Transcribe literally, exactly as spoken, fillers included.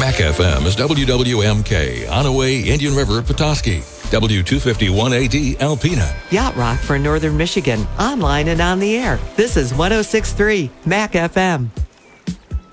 Mac F M is W W M K, Onaway, Indian River, Petoskey. W two fifty-one A D, Alpena. Yacht Rock for Northern Michigan, online and on the air. This is one oh six point three Mac F M.